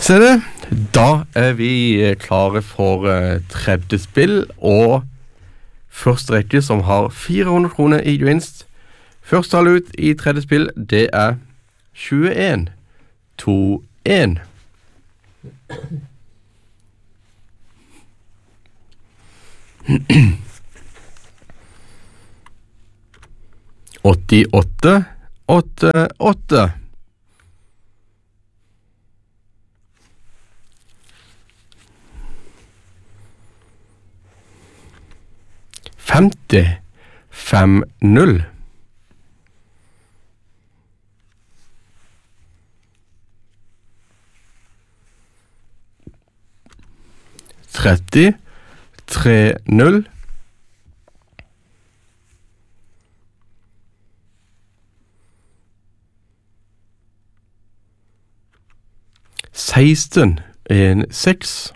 Se det, da vi klare for tredje spill, og første rekke som har 400 kroner i gevinst. Først tall ut i tredje spill, det 21, 2, 1. Åttiåtte, åtte, åtte. 50, 5, 0. 30, 3, 0. 16, 1, 6.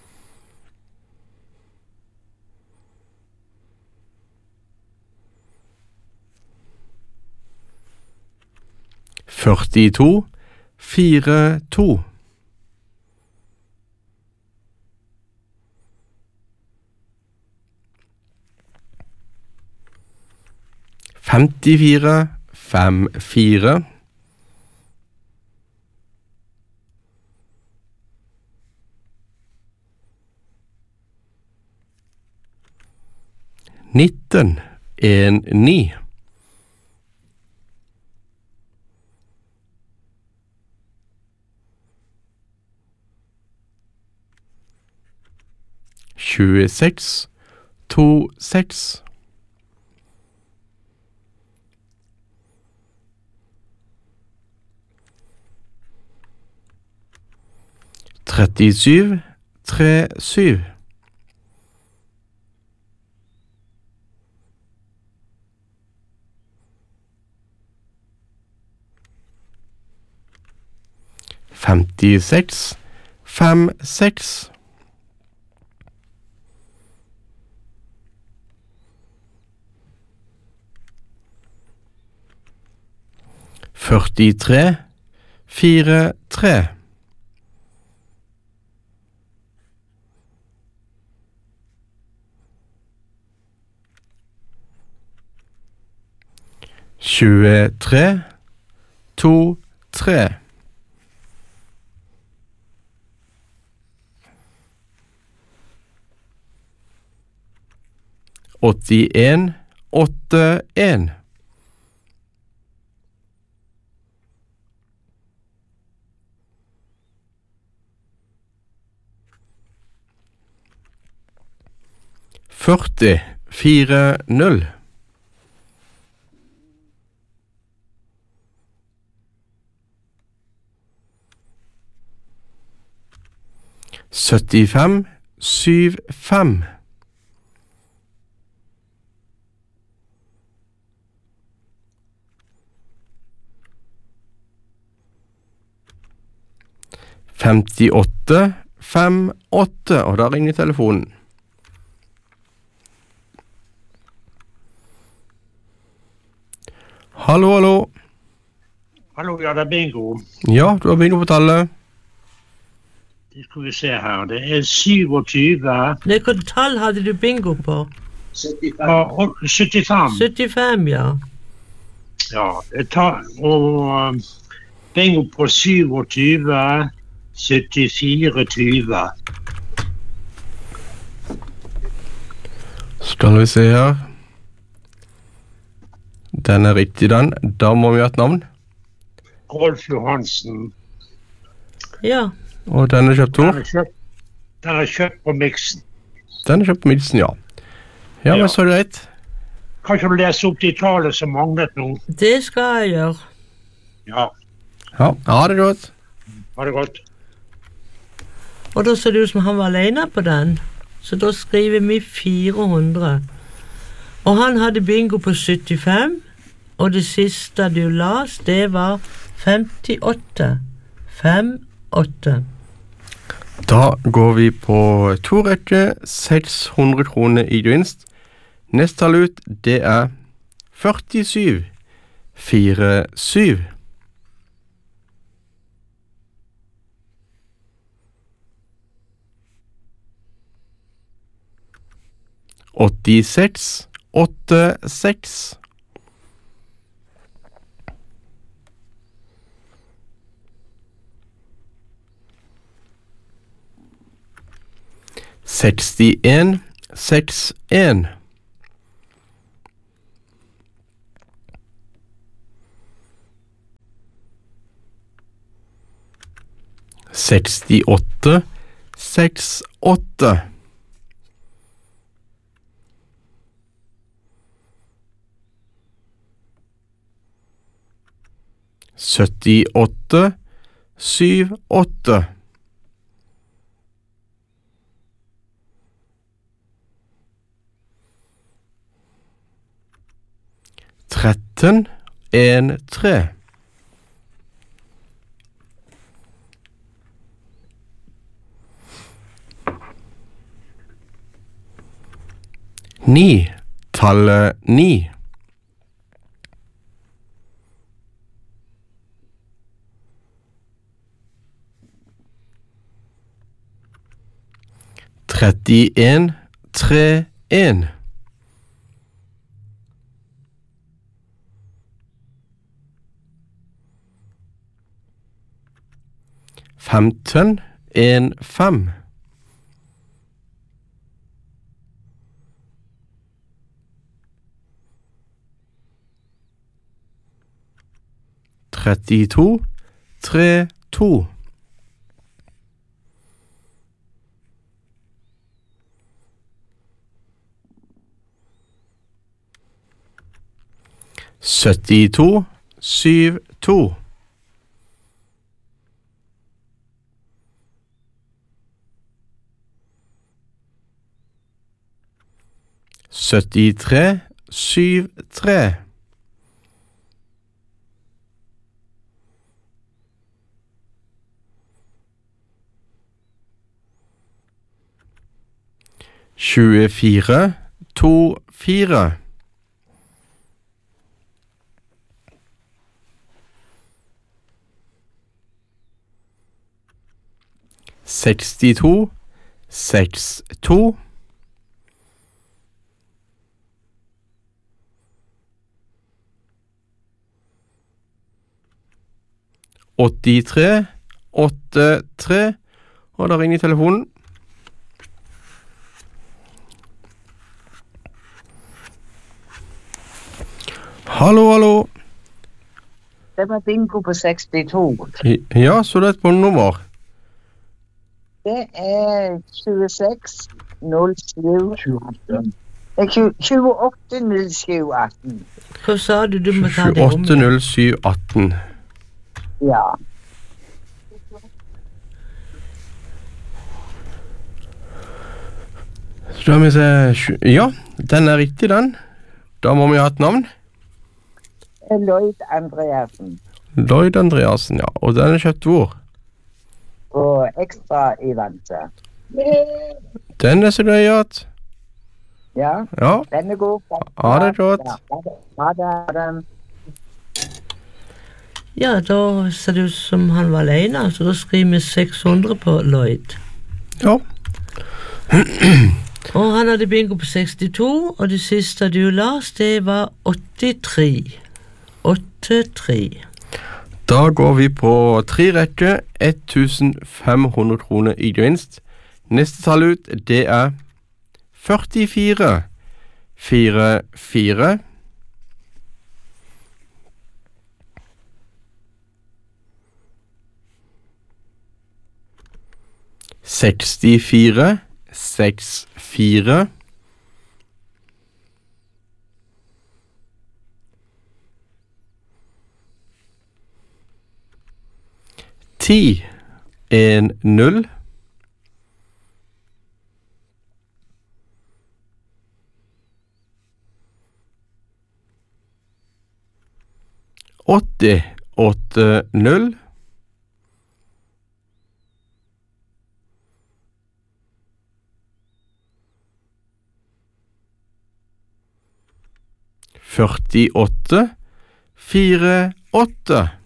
42, 4, 2. 54, 5, 4. 19, 1, 9. 26, 2, 6. 37, 3, 7. 56, 5, 6. 43, 4, 3. 23, 2, 3. 81, 8, 1. 40, 4, 0. 75, 7, 5. 58, 5, 8. Og da ringer telefonen. Hallo, hallo. Hallo, ja, det bingo. Ja, du har bingo på tallet. Det skal vi se her. Det 27. Hvilket tall hadde du bingo på? 75. 75, ja. Ja, og bingo på 27, 74, 20. Skal vi se her. Den riktig, den. Da må vi ha et navn. Rolf Johansen. Ja. Og den kjøpt Tor. Den kjøpt på Mixen. Den kjøpt på Mixen, ja. Ja, men så er det greit. Kan ikke du lese opp de tallet som manglet nå? Det skal jeg gjøre. Ja. Ja, ha det godt. Ha det godt. Og da ser det ut som han var alene på den. Så da skriver vi 400. Og han hadde bingo på 75, og det siste du las, det var 58. 5-8. Da går vi på to rekke, 600 kroner i gevinst. Neste tall ut, det 47, 4, 7. 86 86 61 61 68 68 78 78 13 13 9 tallet 9 31 31 15 15 32 32 72 72 73 73 24 24 62 62 83 83 og da ringer telefonen. Hallo, hallo. Det var bingo på 62. Ja, så det er et båndnummer. Det er 26 07 28 07 18. Hva sa du? Du må ta det om. 28 07 18. Ja. Så da må vi se. Ja, den er riktig, den. Da må vi ha et navn. Lloyd Andreassen. Lloyd Andreassen, ja. Og den er kjøpt hvor? Og ekstra i Vanse. Den er så gøy at. Ja, Ja, den er god. ha det godt. Ha det. Ja, da ser det ut som han var alene, så da skriver vi 600 på Lloyd. Ja. Og han hadde bingo på 62, og det siste du las, det var 83. 83. Da går vi på 3 rekker, 1500 kroner i gevinst. Neste tall ut, det er 44. 44. 64. 64. 10. 1 0. 80 8 0. 48 4 8.